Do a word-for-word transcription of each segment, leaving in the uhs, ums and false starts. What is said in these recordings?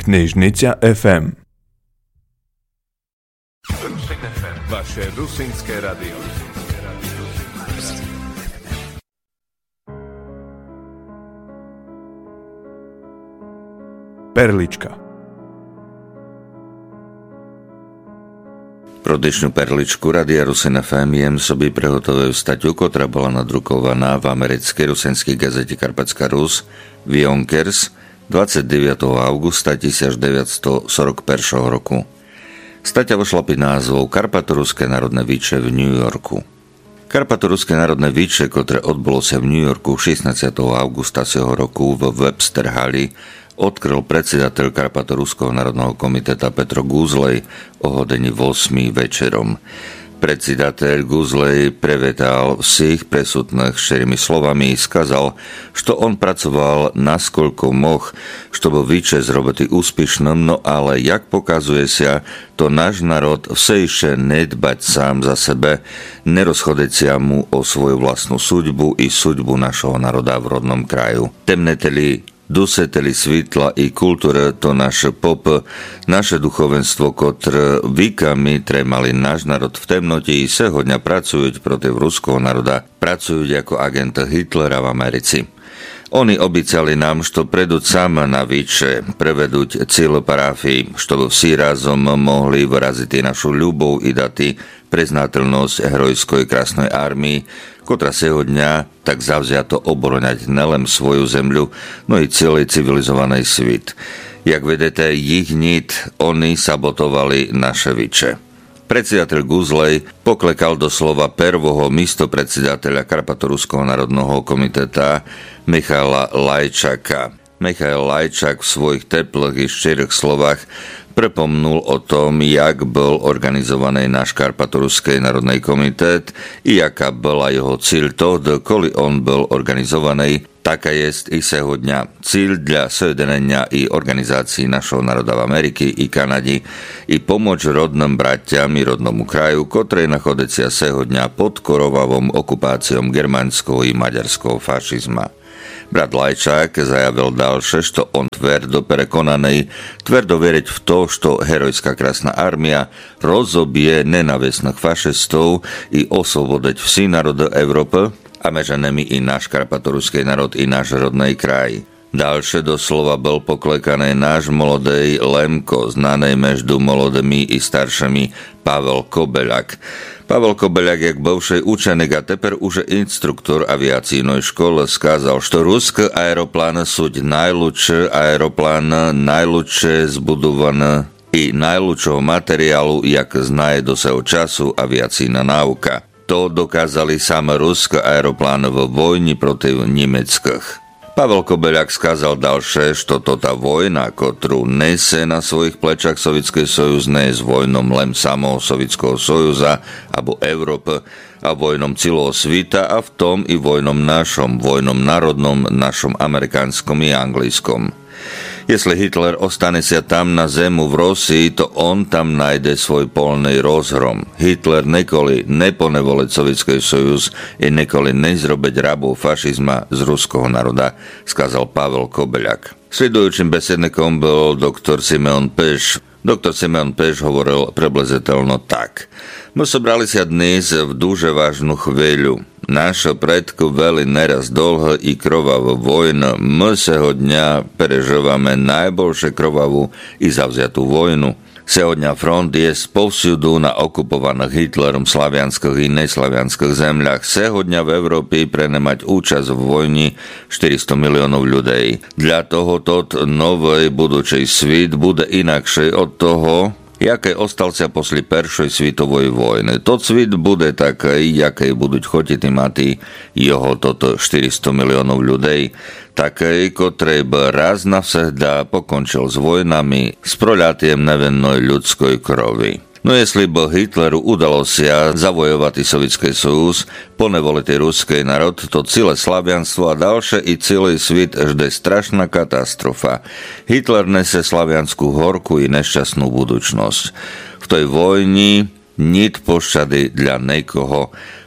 Knižnica ef em. Vaše rusínske rádio. Perlička. Pro dnešnú perličku Rádia Rusin ef em jem sobі приготовив статтю, котра була надрукованá v americkej rusinskej gazete Karpatská Rus Vionkers dvadsiateho deviateho augusta devätnásťstoštyridsaťjeden roku. Staťa vošla pod názvom Karpatoruské národné výče v New Yorku. Karpatoruské národné výče, ktoré odbolo sa v New Yorku šestnásteho augusta toho roku v Webster Halli, odkryl predsedateľ Karpatoruského národného komiteta Petro Guzlej o hodení osmej večerom. Председатель Гузлей приветал всех присутных щирыми словами и сказал, что он працювал насколько мог, чтобы výče зробити успішним, но але, як показується, то наш народ все ще не дбать сам за себе, не розходиться му о свою власну судьбу і судьбу нашого народа в родном краю. Темнетелі Dusateli svitla i kultúra to naše pop, naše duchovenstvo, ktoré vykami tremali náš národ v temnote i sehodňa pracujú proti ruského národa, pracujú ako agent Hitlera v Americi. Oni obicali nám, što predúť sám na výče, prevedúť cíl parafii, чтобы vsi razom mohli vyraziť našu ľubov i dati preznateľnosť herojskoj krásnej armii, ktorá sehodňa tak zavziato oboroňať nelen svoju zemľu, no i celý civilizovaný svit. Jak vedete, ich nit, oni sabotovali naše výče. Predsedateľ Guzlej poklekal doslova prvého místopredsedateľa Karpatoruského národného komiteta Michaila Lajčaka. Michail Lajčak v svojich teplých i ščirých slovách prepomnul o tom, jak bol organizovaný náš Karpatoruský národný komitet i jaká bola jeho cíl to, dokoli on bol organizovaný. Taká jest i sehodňa cíl dla sojedinenia i organizácií našho národa v Ameriky i Kanadi i pomôcť rodným bratiam i rodnomu kraju, ktorej nachodecia sehodňa pod korovavom okupáciom germánskeho i maďarského fašizma. Brat Lajčák zajavil ďalšie, što on tvrdo prekonaný, tvrdo veriť v to, što herojská krásna armia rozobije nenavistných fašistov i oslobodeť vsi národy Európy, a meže nemi i náš karpatoruský národ i náš rodný kraj. Ďalšie doslova bol poklekaný náš molodej Lemko, znaný meždu molodými i staršími Pavel Kobeľak. Pavel Kobeľak, jak bivšej učenik a teper už instruktor aviacijnej škole, skázal, što ruské aeroplány sú najľudšie aeroplány, najľudšie zbudované i najľudšieho materiálu, jak znaje do seho času aviacijná náuka. To dokázali same ruské aeroplány vo vojni proti nemeckých. Pavel Kobeľak skázal ďalšie, što to tá vojna, ktorú nese na svojich plečách Sovietský sojuz, nie je s vojnom len samého Sovietského sojuza alebo Európy a vojnom celého svita a v tom i vojnom našom, vojnom národnom, našom amerikánskom i anglickom. Jestli Hitler ostane sa tam na zemu v Rosii, to on tam nájde svoj polný rozhrom. Hitler nekoli neponevoliť Sovietský sojuz i nekoli nezrobiť rabov fašizma z ruského národa, skázal Pavel Kobeľak. Sledujúcim besednikom bol doktor Simeon Peš. Doktor Simeon Peš hovoril približiteľno tak. My sobrali sa dnes v duže vážnu chvíľu. Naše predky veli neraz dlho i krvavú vojnu. My seho dňa prežívame najbolšie krvavú i zavziatú vojnu. Seho dňa front je povsюду na okupovaných Hitlerom slavianských i neslavianských zemľach. Seho dňa v Európe prenemať účasť v vojni štyristo miliónov ľudí. Dla toho tot novej budúcej svit bude inakšej od toho, jaké ostal sa posle Prvej svetovej vojny. Tot svit bude taký, jaké budú chotiti mati jeho toto štyristo miliónov ľudí. Taký, ktorý by raz navsehda pokončil s vojnami, s proľatiem nevinnej ľudskej krovi. No jestli by Hitleru udalo sa zavojovať Sovietský sojuz, ponevoliť ruský národ, to celé slavianstvo a ďalšie i celý svit žde strašná katastrofa. Hitler nese slavianskú horku i nešťastnú budúcnosť. V tej vojni nit pošťady dla niekoho.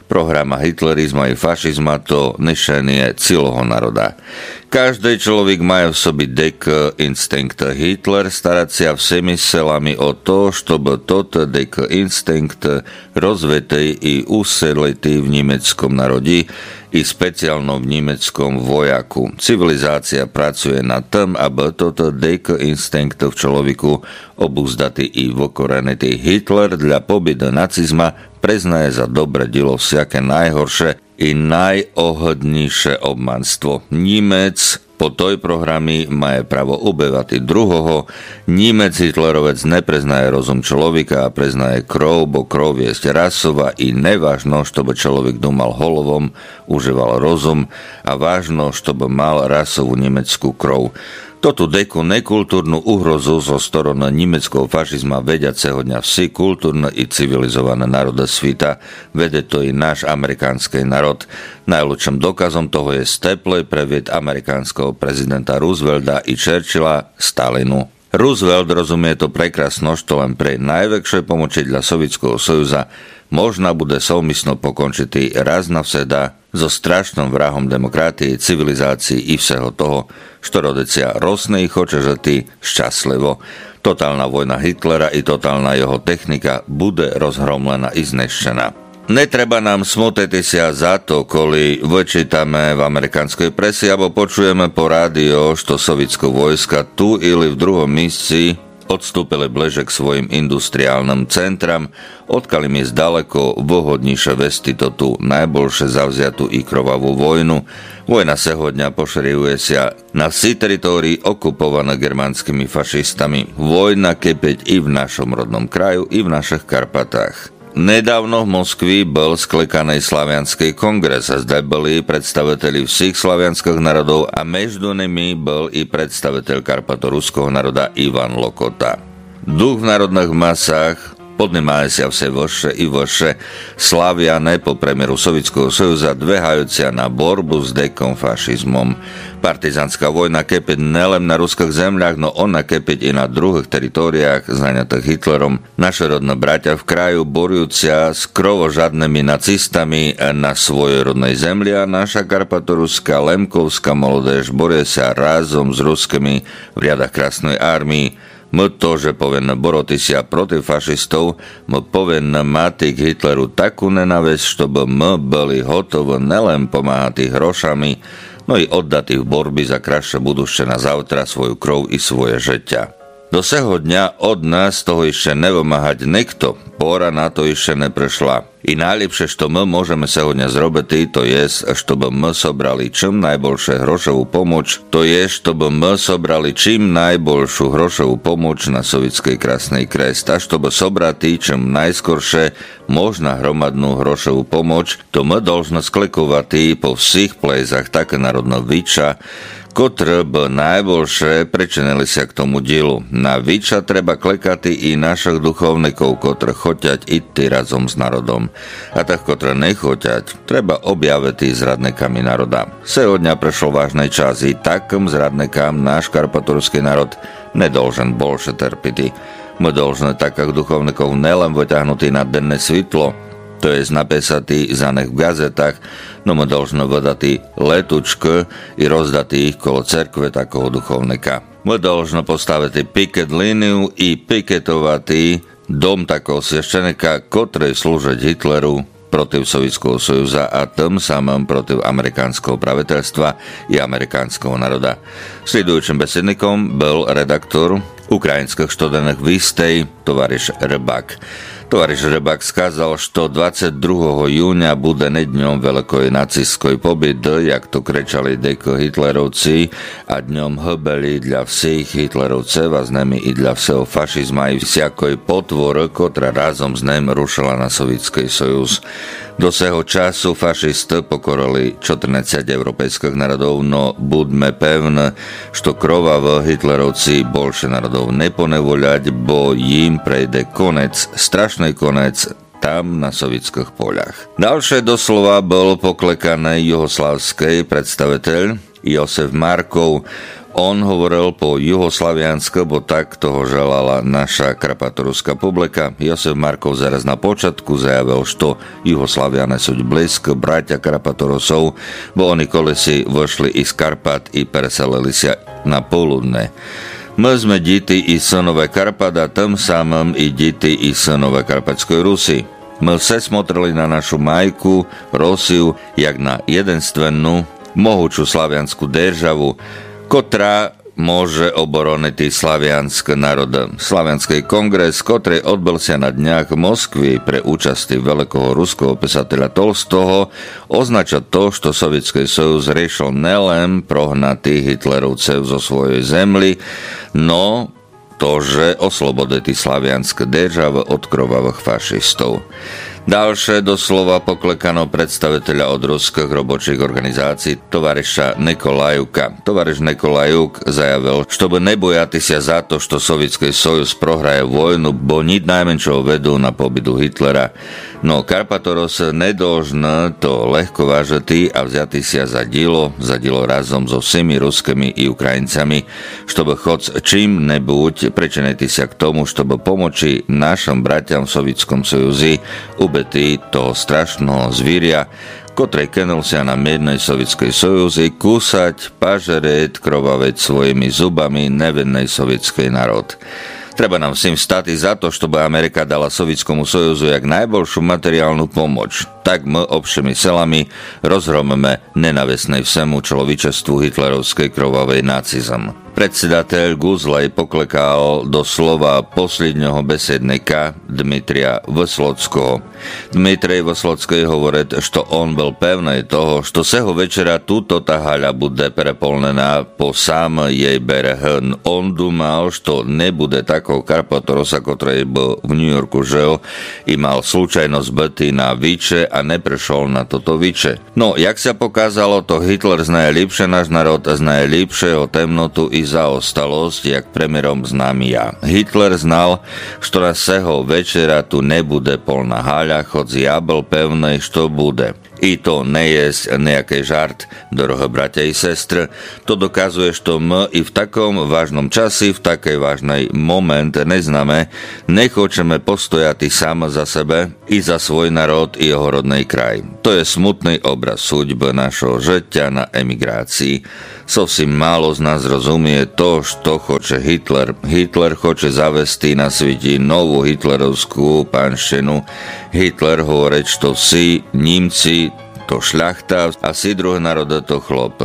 Programa hitlerizma i fašizma to nišenie celého národa. Každý človek má v sobi dek instinkt. Hitler starať sa všemi silami o to, чтобы tот dek instinkt rozvetej i usilitý v nemeckom národe i speciálno v nemeckom vojaku. Civilizácia pracuje na tom, aby toto dek instinkt v človeku obuzdatý i vokorenitý. Hitler dla pobytu nacizma preznaje za dobre dilo všaké najhoršie i najohodnejšie obmanstvo. Nímec po toj programy má právo ubývať druhoho. Nímec Hitlerovec nepreznaje rozum človeka a preznaje krov, bo krov je rasová i nevážno, чтобы človek dumal holovom, užíval rozum a vážno, чтобы mal rasovú nemeckú krov. Toto deku nekultúrnu uhrozu zo strany nemeckého fašizma vediaceho dňa vsi kultúrne i civilizované národy sveta, vede to i náš amerikánsky národ. Najlepším dokazom toho je teplý previed amerikánskeho prezidenta Roosevelta i Churchilla Stalinu. Roosevelt rozumie to prekrásno, što len pre najväčšej pomoci dla Sovietskeho sojuza možná bude soumysno pokončiť raz navseda so strašným vrahom demokratie, civilizácii i všeho toho, što rodicia rosne i hoče žiti šťastlivo. Totálna vojna Hitlera i totálna jeho technika bude rozhromlená i znešená. Netreba nám smutiti sa za to, koli vyčítame v amerikanskej presi alebo počujeme po rádio, što sovietské vojska tu ili v druhom místci odstúpili bliže k svojim industriálnym centram, odkali mi zdaleko vhodnejšie vesti to tu najbolšie zavziatú i krvavú vojnu. Vojna sehodňa poširuje sa na vsi teritórii okupované germánskymi fašistami. Vojna kepeť i v našom rodnom kraju, i v našich Karpatách. Nedávno v Moskvi bol sklikaný slavianský kongres a zde boli predstaviteľi všech slavianských národov a medzi nimi bol i predstaviteľ karpatoruského národa Ivan Lokota. Duch v národných masách podnímajú sa vse vyššie i vyššie. Slaviane po premiéru Sovietskeho sojuza dvehajúcia na borbu s dekom fašizmom. Partizánska vojna kepiť nelen na ruských zemľach, no ona kepiť i na druhých teritóriách zaňatých Hitlerom. Naše rodné bratia v kraju borujúcia s krovožadnými nacistami na svojej rodnej zemli a naša karpatoruská lemkovská molodež borie sa razom s ruskými v riadach Krásnej armii. My to, že povinné boroty sa proti fašistov, my povinné mať k Hitleru takú nenávisť, чтобы my boli hotovi nelen pomáhať hrošami, no i oddať ich v borbi za krajšie budúšie na zautra svoju krv i svoje žeťa. Do seho dňa od nás toho ešte nevymáhať nikto, pora na to ešte neprešla. I najlepšie, što my môžeme sehodňa zrobiť, to je, чтобы my sobrali čím najbolšie hrošovú pomoc, to je, чтобы my sobrali čím najbolšiu hrošovú pomoc na sovietskej Krásnej Kresť, a чтобы sobrati čím najskoršie možná hromadnú hrošovú pomoc, to my должны sklikovati po všich plezach také národno viča, ktoré by najbolšie pričinili sa k tomu dielu. Na viča treba klekati i našich duchovníkov, ktoré choťať ísť razom s národom. A tak, ktoré nechoťať, treba objaviť s radnikami národa. Sehodňa prešol vážnej čas i takým zradnikám náš karpatorský národ nedolžen bolšie trpiť. My dolžne takých duchovníkov nelen vyťahnutí na denné svitlo, to je napísatý za nich v gazetách, no my dolžno vydati letučky i rozdati ich kolo cerkve takého duchovnika. My dolžno postaviť piket líniu i piketovati dom takého sveštenika, ktorý slúžiť Hitleru protiv Sovietskeho sojuza a tým samým protiv amerikánskeho praviteľstva i amerikánskeho národa. Sledujúcim besednikom bol redaktor ukrajinských študených výstej, tovariš Rybak. Tovariš Rybak skázal, što dvadsiateho druhého júna bude dňom veľkoj nacistskoj pobyty, jak to krečali deko Hitlerovci, a dňom hbeli dla všich Hitlerovcev a z nimi i dla všeho fašizma i všakoj potvor, ktorá razom s ním rušila na Sovietský sojuz. Do seho času fašisti pokorili štrnásť európejských národov, no buďme pevní, što krvavo Hitlerovci bolšie národov neponevoľať, bo jim prejde konec, strašný konec tam na sovietských poľach. Ďalšie doslova bol poklekaný juhoslavský predstaviteľ Josef Markov. On hovoril po juhoslaviansko, bo tak toho želala naša Krapatoruska publika. Josef Markov zaraz na počatku zajavil, što Juhoslaviane sú blízko bratia Krapatorosov, bo oni kolesi vošli iz Karpat i preselili sa na poludne. My sme diti i synové Karpat a tým samým i diti i synové Karpatskoj Rusy. My se smotrili na našu majku, Rosiu, jak na jedenstvennu, mohuču slaviansku državu, kotra môže oboroniť slaviansk národ. Slavianský kongres, ktorý odbyl sa na dňach v Moskvi pre účasti veľkého ruského písateľa Tolstoho, označa to, što Sovietský sojuz riešil nelen prohnatých Hitlerovcev zo svojej zemli, no to, že oslobodili slavianské državy od krvavých fašistov. Ďalšie doslova poklekano predstaviteľa od ruských robočích organizácií tovariša Nikolajuka. Tovariš Nikolajuk zajavil, što by nebojati sa za to, što Sovietský sojuz prohraje vojnu, bo nič najmenšou vedú na pobytu Hitlera. No Karpatoros nedožné to ľahko vážiti a vziati sa za dilo, za dilo razom so všemi ruskými i Ukrajincami, što by chod čím nebuď pričiniti sa k tomu, što by pomoči našim bratiam v Sovietskom sojuzi ubetí toho strašného zvíria, ktorý kenul sa na miednej Sovietskej sojuzi kúsať, pažereť, krvaveť svojimi zubami nevinnej sovietskej národ. Treba nám všim stati za to, чтобы Amerika dala Sovietskému sojuzu jak najbolšiu materiálnu pomoc. Tak my obšimi selami rozhromeme nenavestnej všemu človečestvu hitlerovskej krvavej nacizm. Predsedateľ Guzlej poklekal do slova posledného besednika Dmitrija Vyslockého. Dmitrij Vyslocký hovorí, što on bol pevný toho, što seho večera túto tá haľa bude prepolnená po sám jej bereh. On dumal, što nebude takou Karpatorosa, ktorý bol v New Yorku žil i mal slučajnosť byty na Viče a neprešol na toto Viče. No, jak sa pokázalo, to Hitler znaje lepšie náš národ a znaje lepšie jeho temnotu i zaostalosť, jak premiérom znám ja. Hitler znal, što na seho večera tu nebude polná haľa, chod ja bol pevnej, što bude. I to nie je nejaký žart, dorohé bratia i sestry. To dokazuje, što my i v takom vážnom časi, v takej vážnej moment neznáme, nechočeme postojati sama za sebe i za svoj národ i jeho rodnej kraj. To je smutný obraz súďby našho žetia na emigrácii. Sovším málo z nás rozumie to, što hoče Hitler. Hitler hoče zavesti na sveti novú hitlerovskú panštinu. Hitler hovorí, što si Nímci to šľachta a si druhé národy to chlop.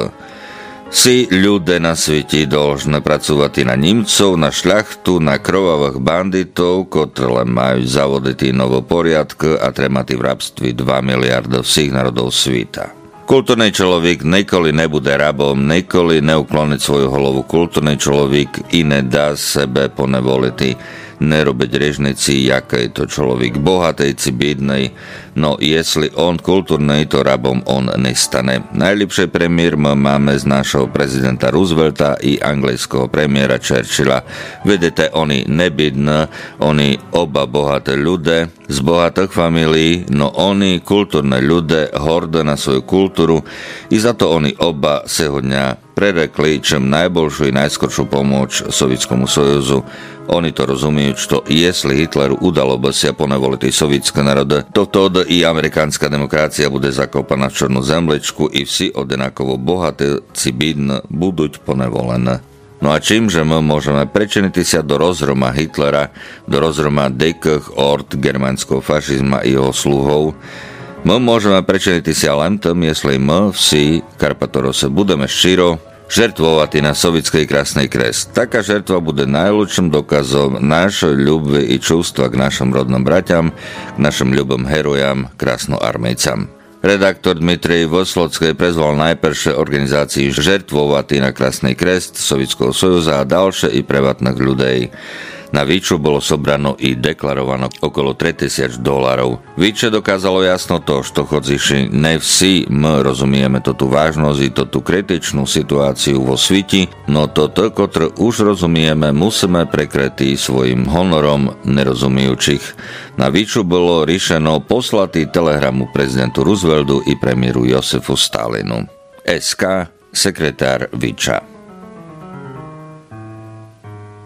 Si ľudia na sveti должны pracovať na Nímcov, na šľachtu, na krvavých banditov, ktorí len majú zavodiť novoporiadky a tremati v rabství dva miliardy všich národov sveta. Kultúrny človek nikoli nebude rabom, nikoli neukloniť svoju hlavu. Kultúrny človek i nedá sebe ponevoliť, nerobiť režnici, jaké je to človek bohatej či bídnej, no jestli on kultúrnej, to rabom on nestane. Najlepšie premiér máme z našho prezidenta Roosevelta i anglického premiéra Churchilla. Vidíte, oni nebídne, oni oba bohaté ľudia z bohatých familií, no oni kultúrne ľudia, horde na svoju kultúru i za to oni oba seho dňa prerekli čím najbolšiu i najskoršiu pomoc Sovietskému sojuzu. Oni to rozumiejú, što jestli Hitleru udalo by sa ponevoliť sovietské národy, to vtedy i amerikánska demokracia bude zakopaná v černú zemličku i vsi odenakovo bohaté ci bídne buduť ponevolené. No a čímže my môžeme prečiniť sa do rozhroma Hitlera, do rozhroma dekých ord germánskeho fašizma i jeho sluhov, my môžeme prečiniť sa len tým, jestli my vsi Karpatorose budeme širo žertvovať na sovietskej krásnej kres. Taká žertva bude najlepším dokazom našej ľubvy i čústva k našim rodným braťam, k našim ľubým herojam, krásnoarmejcam. Redaktor Dmitrij Vyslocký prezval najprvšie organizácii žertvovať na krásnej kres Sovietského sojuza a ďalšie i privatných ľudí. Na Viču bolo sobrano i deklarovano okolo tritisíc dolárov. Viče dokázalo jasno to, što chodziši ne vsi my rozumieme to tú vážnosť i to tú kritičnú situáciu vo sviti, no to to, ktoré už rozumieme, musíme prekrytí svojim honorom nerozumijúcich. Na Viču bolo riešeno poslati telegramu prezidentu Rooseveltu i premiéru Josefu Stalinu. es ká sekretár Viča.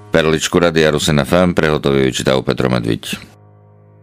Perličku Radia Rusin ef em prehotovuje čítal Petro Medviť.